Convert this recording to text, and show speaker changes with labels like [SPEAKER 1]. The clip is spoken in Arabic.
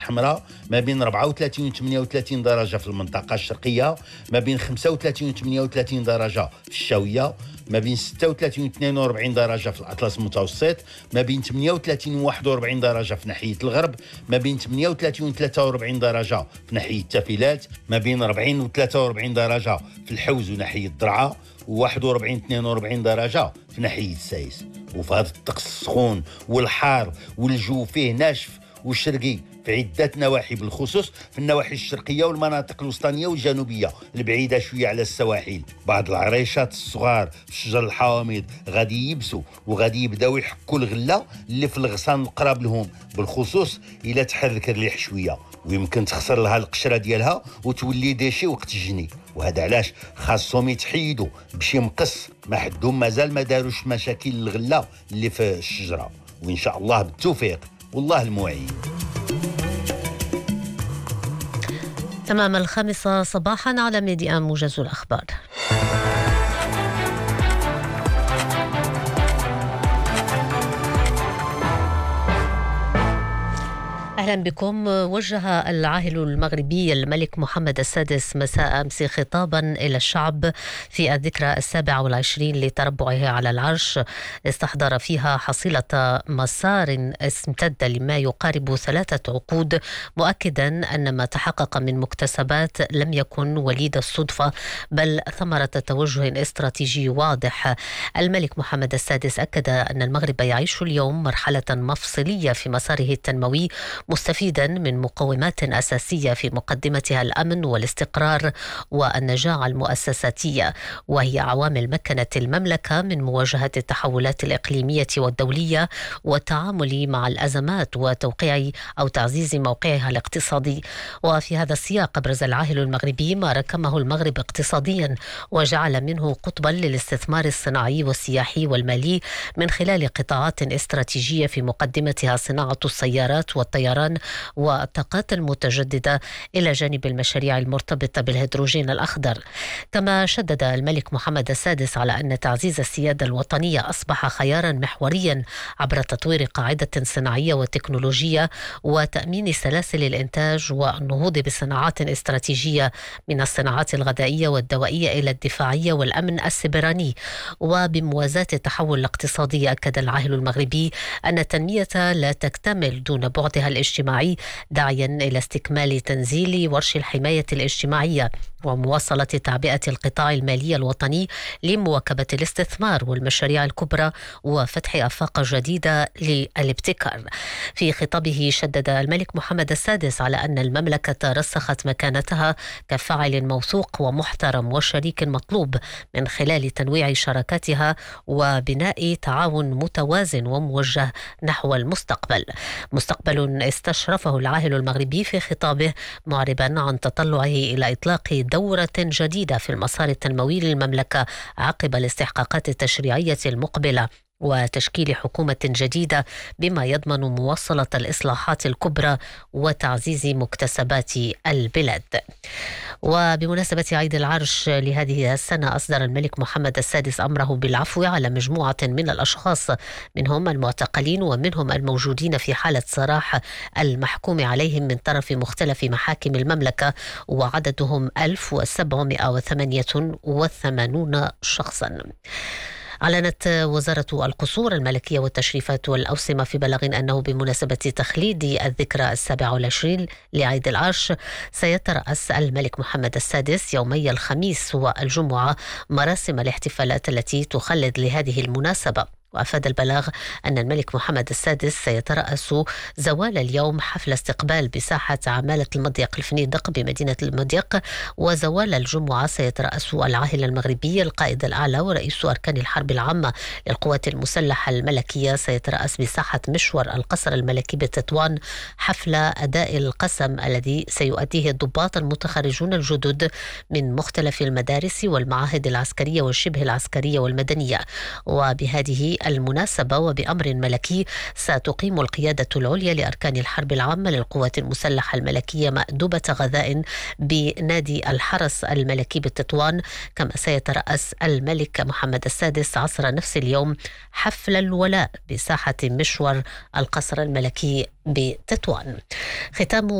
[SPEAKER 1] الحمراء ما بين 34 و 38 درجة في المنطقة الشرقية، ما بين 35 و 38 درجة في الشاوية، ما بين 36 و 42 درجة في الأطلس المتوسط، ما بين 38 و 41 درجة في ناحية الغرب، ما بين 38 و 43 درجة في ناحية التافلات، ما بين 40 و 43 درجة في الحوز وناحية الضرعة، و41 42 درجة في ناحية السايس. وفي هذا الطقس السخون والحار والجو فيه ناشف وشرقي في عدة نواحي، بالخصوص في النواحي الشرقية والمناطق الوسطانية والجنوبية البعيدة شوية على السواحل. بعض العريشات الصغار في شجر الحوامض غادي يبسوا وغادي يبداو يحكوا الغلة اللي في الغصان القراب لهم، بالخصوص إلى تحرك الريح شوية ويمكن تخسر لها القشرة ديالها وتولي ديشي وقت الجني. وهذا علاش خاصهم يتحيدوا بشي مقص، ما حدهم مازال ما داروش مشاكل الغلة اللي في الشجرة. وإن شاء الله بالتوفيق والله المعين.
[SPEAKER 2] تمام 5 صباحا على ميديا موجز الأخبار. أهلا بكم. وجه العاهل المغربي الملك محمد السادس مساء أمس خطابا إلى الشعب في الذكرى 27 لتربعه على العرش، استحضر فيها حصيلة مسار امتد لما يقارب 3 عقود، مؤكدا أن ما تحقق من مكتسبات لم يكن وليد الصدفة بل ثمرة توجه استراتيجي واضح. الملك محمد السادس أكد أن المغرب يعيش اليوم مرحلة مفصلية في مساره التنموي، مستفيدا من مقومات أساسية في مقدمتها الأمن والاستقرار والنجاعة المؤسساتية، وهي عوامل مكنت المملكة من مواجهة التحولات الإقليمية والدولية والتعامل مع الأزمات وتوقيع أو تعزيز موقعها الاقتصادي. وفي هذا السياق أبرز العاهل المغربي ما ركمه المغرب اقتصاديا وجعل منه قطبا للاستثمار الصناعي والسياحي والمالي من خلال قطاعات استراتيجية في مقدمتها صناعة السيارات والطيران والطاقات المتجددة إلى جانب المشاريع المرتبطة بالهيدروجين الأخضر. كما شدد الملك محمد السادس على أن تعزيز السيادة الوطنية أصبح خيارا محوريا عبر تطوير قاعدة صناعية وتكنولوجية وتأمين سلاسل الإنتاج والنهوض بصناعات استراتيجية من الصناعات الغذائية والدوائية إلى الدفاعية والأمن السيبراني. وبموازاة التحول الاقتصادي أكد العاهل المغربي أن التنمية لا تكتمل دون بعدها الاجتماعي، داعيا إلى استكمال تنزيل ورش الحماية الاجتماعية ومواصلة تعبئة القطاع المالي الوطني لمواكبة الاستثمار والمشاريع الكبرى وفتح آفاق جديدة للابتكار. في خطابه شدد الملك محمد السادس على أن المملكة رسخت مكانتها كفاعل موثوق ومحترم وشريك مطلوب من خلال تنويع شراكاتها وبناء تعاون متوازن وموجه نحو المستقبل، مستقبل استشرفه العاهل المغربي في خطابه معربا عن تطلعه إلى إطلاق دورة جديدة في المسار التنموي للمملكة عقب الاستحقاقات التشريعية المقبلة وتشكيل حكومة جديدة بما يضمن مواصلة الإصلاحات الكبرى وتعزيز مكتسبات البلاد. وبمناسبة عيد العرش لهذه السنة أصدر الملك محمد السادس أمره بالعفو على مجموعة من الأشخاص منهم المعتقلين ومنهم الموجودين في حالة سراح المحكوم عليهم من طرف مختلف محاكم المملكة، وعددهم 1788 شخصا. أعلنت وزارة القصور الملكية والتشريفات والأوسمة في بلاغ أنه بمناسبة تخليد الذكرى 27 لعيد العرش سيترأس الملك محمد السادس يومي الخميس والجمعة مراسم الاحتفالات التي تخلد لهذه المناسبة. وأفاد البلاغ أن الملك محمد السادس سيترأس زوال اليوم حفل استقبال بساحة عمالة المضيق الفنيدق بمدينة المضيق، وزوال الجمعة سيترأس العاهل المغربي القائد الأعلى ورئيس أركان الحرب العامة للقوات المسلحة الملكية سيترأس بساحة مشور القصر الملكي بتطوان حفل أداء القسم الذي سيؤديه الضباط المتخرجون الجدد من مختلف المدارس والمعاهد العسكرية والشبه العسكرية والمدنية. وبهذه المناسبة وبأمر ملكي ستقيم القيادة العليا لأركان الحرب العامة للقوات المسلحة الملكية مأدبة غذاء بنادي الحرس الملكي بتطوان، كما سيترأس الملك محمد السادس عصر نفس اليوم حفل الولاء بساحة مشور القصر الملكي بتطوان. ختام